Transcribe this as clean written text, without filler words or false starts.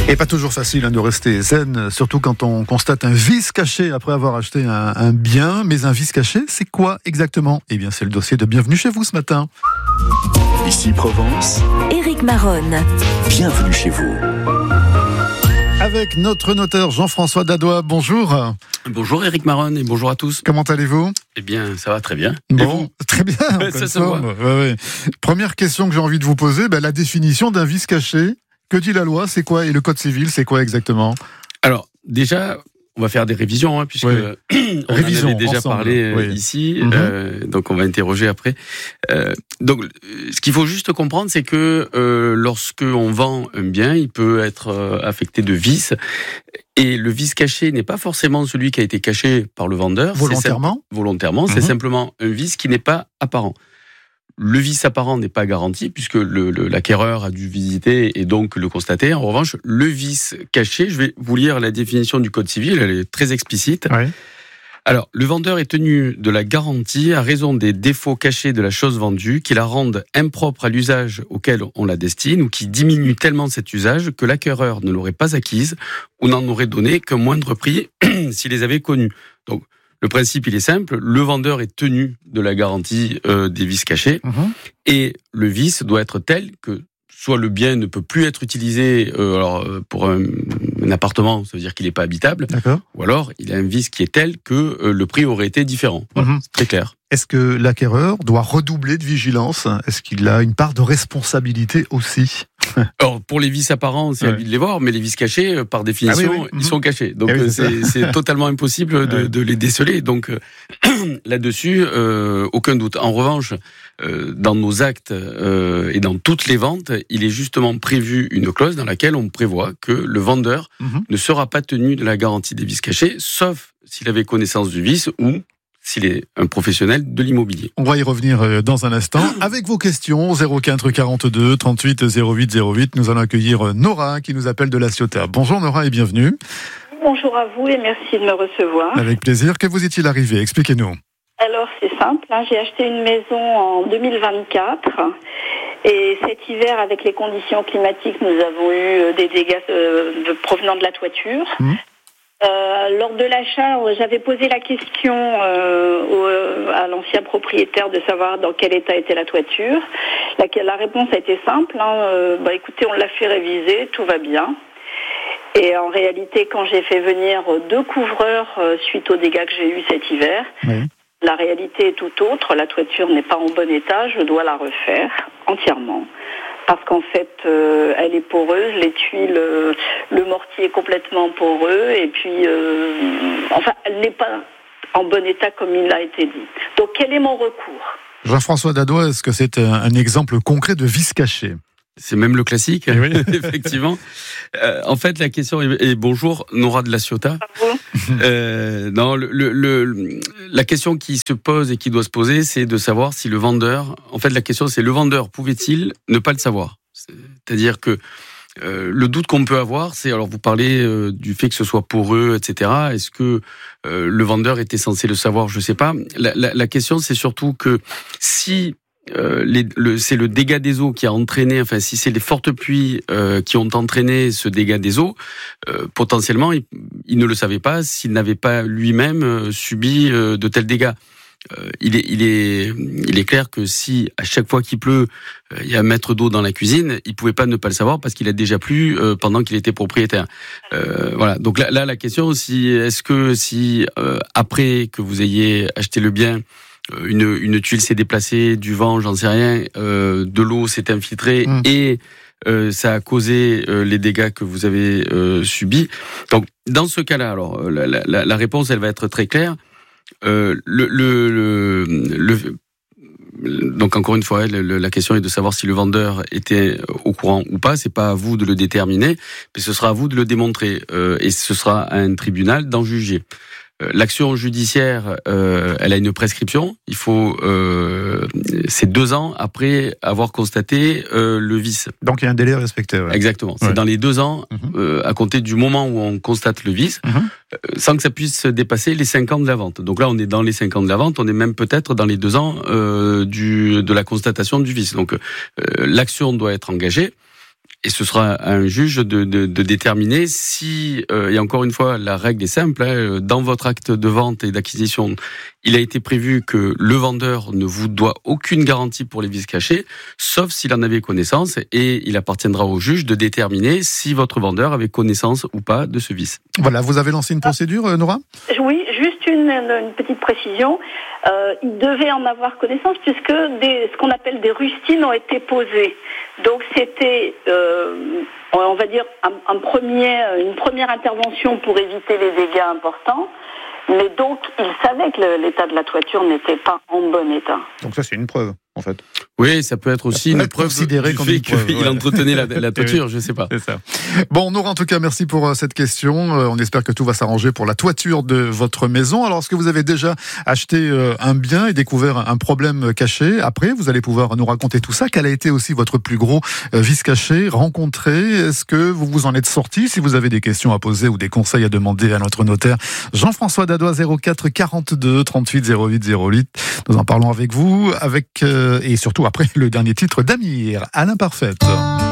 Et pas toujours facile de rester zen, surtout quand on constate un vice caché après avoir acheté un bien. Mais un vice caché, c'est quoi exactement ? Eh bien, c'est le dossier de Bienvenue chez vous ce matin. Ici Provence, Éric Maronne. bienvenue chez vous. Avec notre notaire Jean-François Dadois, bonjour. Bonjour Éric Maronne et bonjour à tous. Comment allez-vous ? Eh bien, ça va très bien. Bon, très bien. Ça se voit. Ouais. Première question que j'ai envie de vous poser, la définition d'un vice caché. Que dit la loi ? C'est quoi ? Et le code civil, c'est quoi exactement ? Alors, déjà, on va faire des révisions, puisque on en Révision, avait déjà ensemble. parlé ici, donc on va interroger après. Donc, ce qu'il faut juste comprendre, c'est que lorsque on vend un bien, il peut être affecté de vice. Et le vice caché n'est pas forcément celui qui a été caché par le vendeur. Volontairement, c'est simplement un vice qui n'est pas apparent. Le vice apparent n'est pas garanti puisque l'acquéreur a dû visiter et donc le constater. En revanche, le vice caché, je vais vous lire la définition du Code civil, elle est très explicite. Ouais. Alors, le vendeur est tenu de la garantie à raison des défauts cachés de la chose vendue qui la rendent impropre à l'usage auquel on la destine ou qui diminuent tellement cet usage que l'acquéreur ne l'aurait pas acquise ou n'en aurait donné qu'un moindre prix s'il les avait connus. Donc, le principe, il est simple. Le vendeur est tenu de la garantie des vices cachés. Et le vice doit être tel que soit le bien ne peut plus être utilisé pour un appartement, ça veut dire qu'il n'est pas habitable. D'accord. Ou alors, il a un vice qui est tel que le prix aurait été différent. Voilà, c'est très clair. Est-ce que l'acquéreur doit redoubler de vigilance ? Est-ce qu'il a une part de responsabilité aussi ? Alors, pour les vices apparents, c'est à lui de les voir, mais les vices cachés, par définition, ils sont cachés. Donc, c'est totalement impossible de les déceler. Donc, là-dessus, aucun doute. En revanche, dans nos actes et dans toutes les ventes, il est justement prévu une clause dans laquelle on prévoit que le vendeur ne sera pas tenu de la garantie des vices cachés, sauf s'il avait connaissance du vice ou s'il est un professionnel de l'immobilier. On va y revenir dans un instant. Avec vos questions, 04 42 38 08 08, nous allons accueillir Nora qui nous appelle de La Ciotat. Bonjour Nora et bienvenue. Bonjour à vous et merci de me recevoir. Avec plaisir. Que vous est-il arrivé ? Expliquez-nous. Alors c'est simple, j'ai acheté une maison en 2024 et cet hiver avec les conditions climatiques nous avons eu des dégâts provenant de la toiture. Lors de l'achat, j'avais posé la question à l'ancien propriétaire de savoir dans quel état était la toiture. La réponse a été simple, écoutez, on l'a fait réviser, tout va bien. Et en réalité, quand j'ai fait venir 2 couvreurs suite aux dégâts que j'ai eus cet hiver, la réalité est tout autre. La toiture n'est pas en bon état, je dois la refaire entièrement. Parce qu'en fait, elle est poreuse, les tuiles, le mortier est complètement poreux, et puis, elle n'est pas en bon état comme il a été dit. Donc, quel est mon recours ? Jean-François Dadois, est-ce que c'est un exemple concret de vice caché ? C'est même le classique, effectivement. En fait, la question est bonjour, Nora de La Ciotat. Non, la question qui se pose et qui doit se poser, c'est de savoir si le vendeur. En fait, la question, c'est le vendeur pouvait-il ne pas le savoir ? C'est-à-dire que le doute qu'on peut avoir, c'est alors vous parlez du fait que ce soit poreux, etc. Est-ce que le vendeur était censé le savoir ? Je sais pas. La question, c'est surtout que si c'est le dégât des eaux qui a entraîné, si c'est les fortes pluies qui ont entraîné ce dégât des eaux, potentiellement, il ne le savait pas s'il n'avait pas lui-même subi de tels dégâts. Il est clair que si à chaque fois qu'il pleut, il y a un mètre d'eau dans la cuisine, il pouvait pas ne pas le savoir parce qu'il a déjà plu pendant qu'il était propriétaire. Voilà. Donc là, la question, est-ce que après que vous ayez acheté le bien, une tuile s'est déplacée, du vent, j'en sais rien, de l'eau s'est infiltrée et ça a causé les dégâts que vous avez subis. Donc, dans ce cas-là, alors la réponse, elle va être très claire. Donc encore une fois, la question est de savoir si le vendeur était au courant ou pas. C'est pas à vous de le déterminer, mais ce sera à vous de le démontrer, et ce sera à un tribunal d'en juger. L'action judiciaire, elle a une prescription. Il faut, c'est 2 ans après avoir constaté le vice. Donc il y a un délai respecté. Ouais. Exactement. C'est dans les 2 ans, à compter du moment où on constate le vice, sans que ça puisse dépasser les 5 ans de la vente. Donc là, on est dans les 5 ans de la vente. On est même peut-être dans les 2 ans de la constatation du vice. Donc l'action doit être engagée. Et ce sera à un juge de déterminer si, et encore une fois, la règle est simple, dans votre acte de vente et d'acquisition, il a été prévu que le vendeur ne vous doit aucune garantie pour les vices cachés, sauf s'il en avait connaissance, et il appartiendra au juge de déterminer si votre vendeur avait connaissance ou pas de ce vice. Voilà, vous avez lancé une procédure, Nora ? Oui, juste une petite précision. Il devait en avoir connaissance puisque ce qu'on appelle des rustines ont été posées. Donc c'était, on va dire, une première intervention pour éviter les dégâts importants. Mais donc, il savait que l'état de la toiture n'était pas en bon état. Donc ça, c'est une preuve, en fait. Oui, ça peut être aussi une preuve du fait qu'il entretenait la toiture, je sais pas. C'est ça. Bon, Nora, en tout cas, merci pour cette question. On espère que tout va s'arranger pour la toiture de votre maison. Alors, est-ce que vous avez déjà acheté un bien et découvert un problème caché ? Après, vous allez pouvoir nous raconter tout ça. Quel a été aussi votre plus gros vice caché rencontré ? Est-ce que vous vous en êtes sorti ? Si vous avez des questions à poser ou des conseils à demander à notre notaire Jean-François Dadois, 04 42 38 08 08. Nous en parlons avec vous, et surtout après le dernier titre d'Amir, à l'imparfaite.